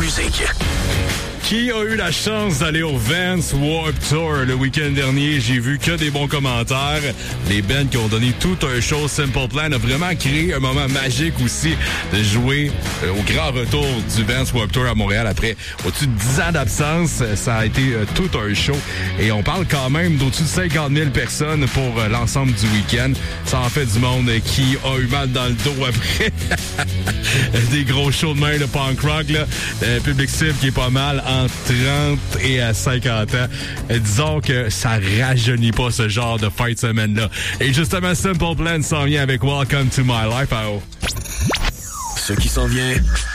musique. Qui a eu la chance d'aller au Vans Warped Tour le week-end dernier? J'ai vu que des bons commentaires. Les bands qui ont donné tout un show. Simple Plan a vraiment créé un moment magique aussi de jouer au grand retour du Vans Warped Tour à Montréal après au-dessus de 10 ans d'absence. Ça a été tout un show. Et on parle quand même d'au-dessus de 50 000 personnes pour l'ensemble du week-end. Ça en fait du monde qui a eu mal dans le dos après des gros shows de main de punk rock. Là. Le public cible qui est pas mal entre 30 et à 50 ans. Disons que ça rajeunit pas ce genre de fin de semaine-là. Et justement, Simple Plan s'en vient avec Welcome to My Life. Ce qui s'en vient